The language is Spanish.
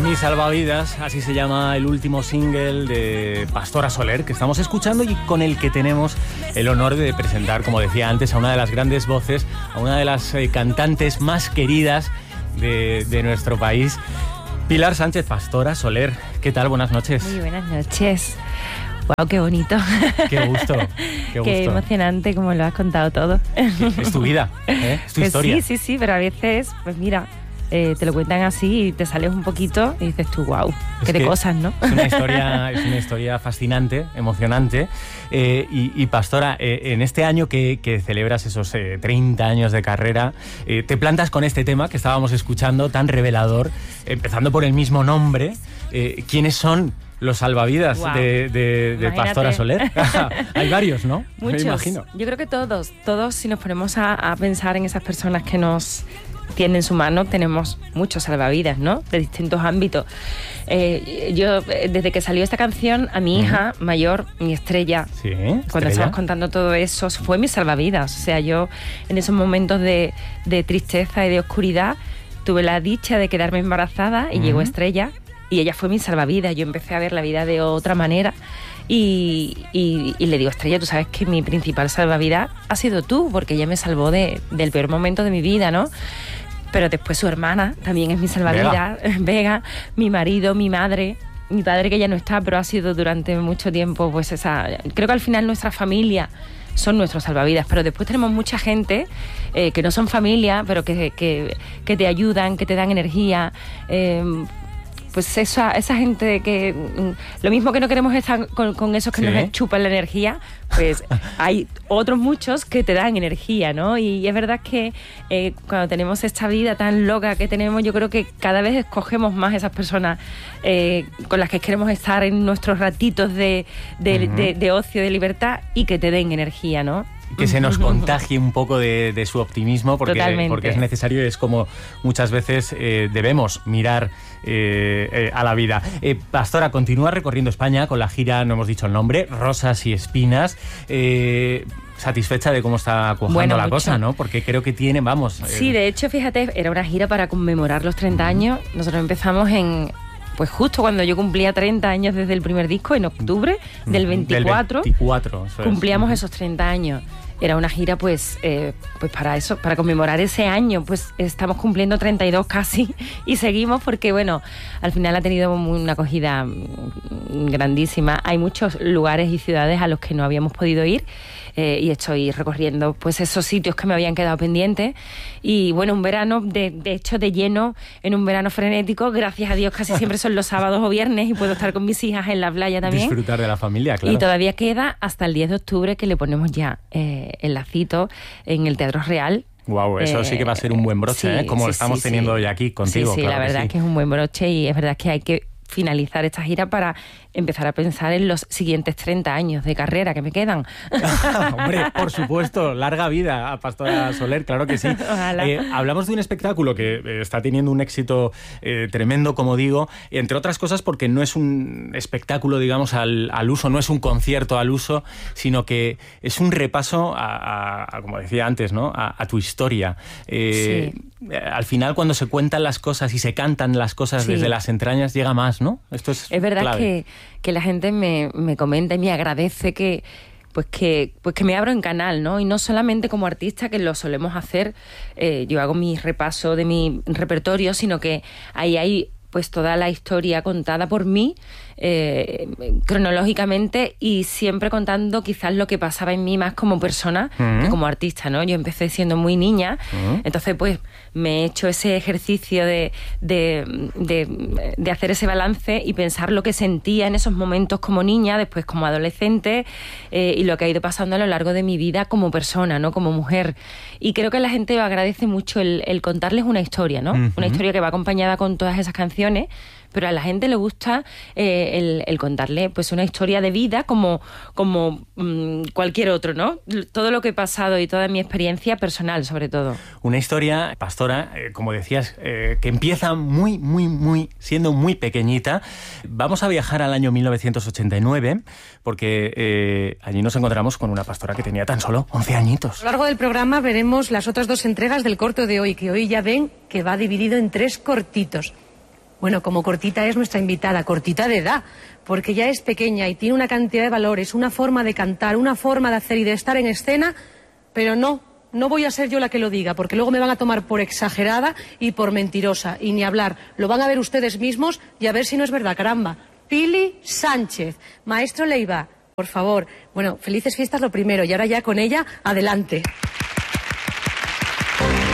Mi Salvavidas, así se llama el último single de Pastora Soler que estamos escuchando y con el que tenemos el honor de presentar, como decía antes, a una de las grandes voces, a una de las cantantes más queridas de nuestro país, Pilar Sánchez. Pastora Soler, ¿qué tal? Buenas noches. Muy buenas noches. Wow, qué bonito. Qué gusto, qué gusto. Qué emocionante como lo has contado todo. Es tu vida, es tu historia. Sí, pero a veces, pues mira, te lo cuentan así y te sales un poquito y dices tú, wow, qué de cosas, ¿no? Es una historia fascinante, emocionante. Y Pastora, en este año que celebras esos 30 años de carrera, te plantas con este tema que estábamos escuchando, tan revelador, empezando por el mismo nombre. ¿Quiénes son los salvavidas de Pastora Soler? Hay varios, ¿no? Muchos. Me imagino. Yo creo que todos, si nos ponemos a pensar en esas personas que nos tienden su mano, tenemos muchos salvavidas, ¿no? De distintos ámbitos. Yo, desde que salió esta canción, a mi hija mayor, mi Estrella, cuando estabas contando todo eso, fue mi salvavidas. O sea, yo en esos momentos de tristeza y de oscuridad tuve la dicha de quedarme embarazada y llegó Estrella y ella fue mi salvavidas. Yo empecé a ver la vida de otra manera. Y le digo, Estrella, tú sabes que mi principal salvavidas ha sido tú, porque ella me salvó del peor momento de mi vida, ¿no? Pero después su hermana también es mi salvavidas, Vega, mi marido, mi madre, mi padre que ya no está, pero ha sido durante mucho tiempo, pues esa... Creo que al final nuestra familia son nuestros salvavidas, pero después tenemos mucha gente que no son familia, pero que te ayudan, que te dan energía, pues esa gente que lo mismo que no queremos estar con esos que nos chupan la energía, pues hay otros muchos que te dan energía, ¿no? Y es verdad que cuando tenemos esta vida tan loca que tenemos, yo creo que cada vez escogemos más esas personas con las que queremos estar en nuestros ratitos de ocio, de libertad, y que te den energía, ¿no? Que se nos contagie un poco de su optimismo, porque es necesario y es como muchas veces debemos mirar a la vida. Pastora, continúa recorriendo España con la gira, no hemos dicho el nombre, Rosas y Espinas. Satisfecha de cómo está cuajando la cosa, ¿no? Porque creo que tiene, Sí, de hecho, fíjate, era una gira para conmemorar los 30 años. Nosotros empezamos pues justo cuando yo cumplía 30 años desde el primer disco, en octubre del 24, cumplíamos esos 30 años. Era una gira pues para eso, para conmemorar ese año. Pues estamos cumpliendo 32 casi y seguimos porque, bueno, al final ha tenido una acogida grandísima. Hay muchos lugares y ciudades a los que no habíamos podido ir y estoy recorriendo pues esos sitios que me habían quedado pendientes. Y bueno, un verano de hecho de lleno, en un verano frenético, gracias a Dios casi siempre son los sábados o viernes y puedo estar con mis hijas en la playa también. Disfrutar de la familia, claro. Y todavía queda hasta el 10 de octubre que le ponemos ya el lacito en el Teatro Real. Wow, eso sí que va a ser un buen broche, como lo estamos teniendo hoy aquí contigo. Sí, claro, la verdad es que es un buen broche y es verdad que hay que finalizar esta gira para empezar a pensar en los siguientes 30 años de carrera que me quedan. Hombre, por supuesto, larga vida a Pastora Soler, claro que sí. Hablamos de un espectáculo que está teniendo un éxito tremendo, como digo, entre otras cosas porque no es un espectáculo, digamos, al uso, no es un concierto al uso, sino que es un repaso a como decía antes, ¿no? A tu historia. Al final, cuando se cuentan las cosas y se cantan las cosas desde las entrañas, llega más, ¿no? Esto es verdad clave. Que la gente me comenta y me agradece que me abro en canal, ¿no? Y no solamente como artista, que lo solemos hacer, yo hago mi repaso de mi repertorio, sino que ahí hay pues toda la historia contada por mí, cronológicamente, y siempre contando quizás lo que pasaba en mí más como persona que como artista, ¿no? Yo empecé siendo muy niña, entonces pues me he hecho ese ejercicio de hacer ese balance y pensar lo que sentía en esos momentos como niña, después como adolescente, y lo que ha ido pasando a lo largo de mi vida como persona, ¿no? Como mujer. Y creo que la gente agradece mucho el contarles una historia, ¿no? Una historia que va acompañada con todas esas canciones, pero a la gente le gusta el contarle pues una historia de vida como cualquier otro, ¿no? Todo lo que he pasado y toda mi experiencia personal, sobre todo. Una historia, Pastora, como decías, que empieza muy siendo muy pequeñita. Vamos a viajar al año 1989 porque allí nos encontramos con una pastora que tenía tan solo 11 añitos. A lo largo del programa veremos las otras dos entregas del corto de hoy, que hoy ya ven que va dividido en 3 cortitos. Bueno, como cortita es nuestra invitada, cortita de edad, porque ya es pequeña y tiene una cantidad de valores, una forma de cantar, una forma de hacer y de estar en escena, pero no voy a ser yo la que lo diga, porque luego me van a tomar por exagerada y por mentirosa, y ni hablar. Lo van a ver ustedes mismos y a ver si no es verdad, caramba. Pili Sánchez, maestro Leiva, por favor. Bueno, felices fiestas lo primero, y ahora ya con ella, adelante.